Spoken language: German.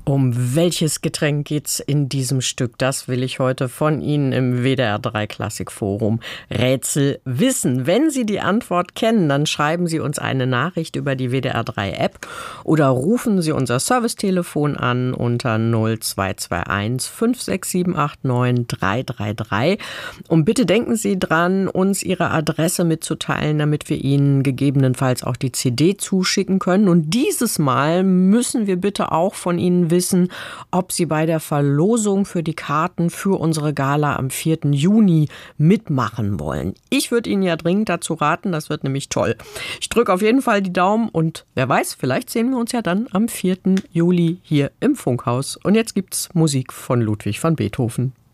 Um welches Getränk geht's in diesem Stück? Das will ich heute von Ihnen im WDR 3 Klassikforum Rätsel wissen. Wenn Sie die Antwort kennen, dann schreiben Sie uns eine Nachricht über die WDR 3 App oder rufen Sie unser Servicetelefon an unter 0221 56789 333. Und bitte denken Sie dran, uns Ihre Adresse mitzuteilen, damit wir Ihnen gegebenenfalls auch die CD zuschicken können. Und dieses Mal müssen wir bitte auch von Ihnen wissen, ob Sie bei der Verlosung für die Karten für unsere Gala am 4. Juni mitmachen wollen. Ich würde Ihnen ja dringend dazu raten, das wird nämlich toll. Ich drücke auf jeden Fall die Daumen und wer weiß, vielleicht sehen wir uns ja dann am 4. Juli hier im Funkhaus. Und jetzt gibt's Musik von Ludwig van Beethoven.